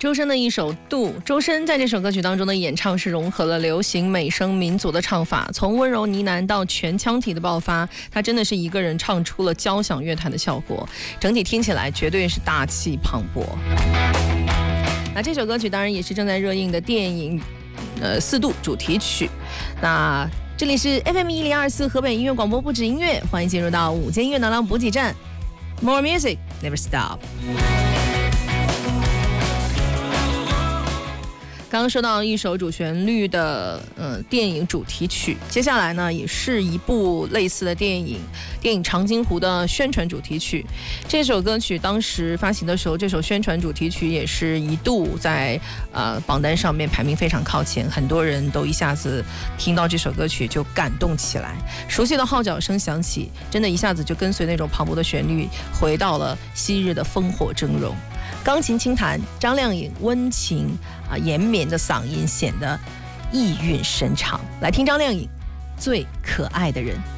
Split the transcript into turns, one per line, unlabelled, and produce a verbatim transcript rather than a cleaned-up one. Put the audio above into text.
周深的一首《渡》，周深在这首歌曲当中的演唱是融合了流行、美声、民族的唱法，从温柔呢喃到全腔体的爆发，他真的是一个人唱出了交响乐团的效果，整体听起来绝对是大气磅礴。那这首歌曲当然也是正在热映的电影呃《四渡》主题曲。那这里是 F M 一零二四河北音乐广播，不止音乐，欢迎进入到午间音乐能量补给站 ，More Music Never Stop。刚刚说到一首主旋律的呃电影主题曲，接下来呢也是一部类似的电影，电影《长津湖》的宣传主题曲。这首歌曲当时发行的时候，这首宣传主题曲也是一度在呃榜单上面排名非常靠前，很多人都一下子听到这首歌曲就感动起来，熟悉的号角声响起，真的一下子就跟随那种磅礴的旋律，回到了昔日的烽火峥嵘。钢琴轻弹，张靓颖温情啊延绵的嗓音显得意蕴深长。来听张靓颖《最可爱的人》。